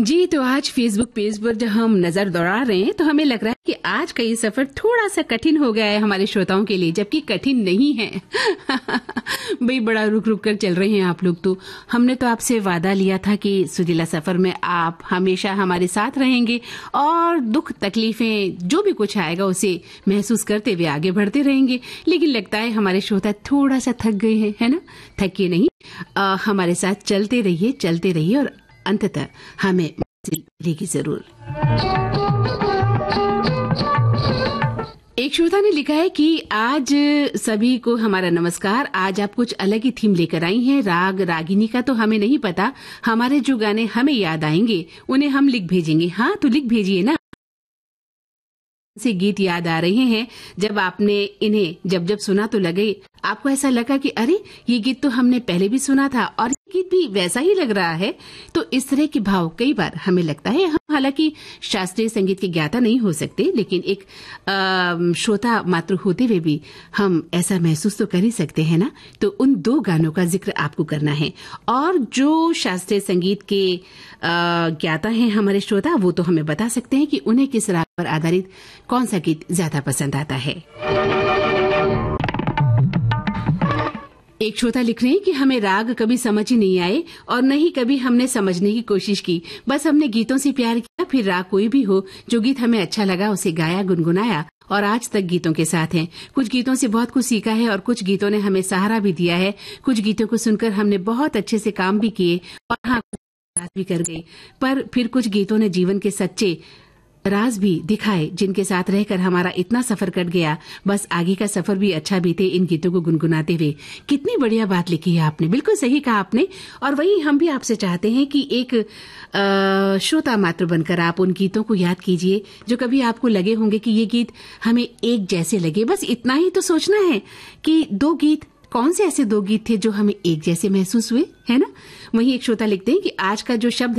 जी, तो आज Facebook page पर जब हम नजर दौड़ा रहे हैं तो हमें लग रहा है कि आज का ये सफर थोड़ा सा कठिन हो गया है हमारे श्रोताओं के लिए, जबकि कठिन नहीं है। भाई बड़ा रुक रुक कर चल रहे हैं आप लोग। तो हमने तो आपसे वादा लिया था कि सुरीला सफर में आप हमेशा हमारे साथ रहेंगे और दुख तकलीफें जो भी कुछ आएगा उसे महसूस करते हुए आगे बढ़ते रहेंगे। लेकिन लगता है हमारे श्रोता थोड़ा सा थक गए हैं, है ना? थके नहीं, हमारे साथ चलते रहिए और अंततः हमें मंजिल मिलेगी जरूर। एक श्रोता ने लिखा है कि आज सभी को हमारा नमस्कार। आज आप कुछ अलग ही थीम लेकर आई हैं। राग रागिनी का तो हमें नहीं पता, हमारे जो गाने हमें याद आएंगे उन्हें हम लिख भेजेंगे। हाँ, तो लिख भेजिए ना। से गीत याद आ रहे हैं जब आपने इन्हें जब सुना तो लगे आपको ऐसा लगा कि अरे ये गीत तो हमने पहले भी सुना था और ये गीत भी वैसा ही लग रहा है। तो इस तरह के भाव कई बार हमें लगता है। हम हालांकि शास्त्रीय संगीत के ज्ञाता नहीं हो सकते, लेकिन एक श्रोता मात्र होते हुए भी हम ऐसा महसूस तो कर ही सकते हैं ना। तो उन दो गानों का जिक्र आपको करना है, और जो शास्त्रीय संगीत के ज्ञाता हैं हमारे श्रोता, वो तो हमें बता सकते हैं कि उन्हें किस राग पर आधारित कौन सा गीत ज्यादा पसंद आता है। एक श्रोता लिख रहे हैं कि हमें राग कभी समझ ही नहीं आए और न ही कभी हमने समझने की कोशिश की। बस हमने गीतों से प्यार किया, फिर राग कोई भी हो, जो गीत हमें अच्छा लगा उसे गाया, गुनगुनाया और आज तक गीतों के साथ हैं। कुछ गीतों से बहुत कुछ सीखा है और कुछ गीतों ने हमें सहारा भी दिया है। कुछ गीतों को सुनकर हमने बहुत अच्छे से काम भी किए और हाँ, भी कर गए। पर फिर कुछ गीतों ने जीवन के सच्चे राज भी दिखाए, जिनके साथ रहकर हमारा इतना सफर कट गया। बस आगे का सफर भी अच्छा बीते इन गीतों को गुनगुनाते हुए। कितनी बढ़िया बात लिखी है आपने, बिल्कुल सही कहा आपने। और वही हम भी आपसे चाहते हैं कि एक श्रोता मात्र बनकर आप उन गीतों को याद कीजिए जो कभी आपको लगे होंगे कि ये गीत हमें एक जैसे लगे। बस इतना ही तो सोचना है कि दो गीत, कौन से ऐसे दो गीत थे जो हमें एक जैसे महसूस हुए, है ना? वहीं एक श्रोता लिखते हैं कि आज का जो शब्द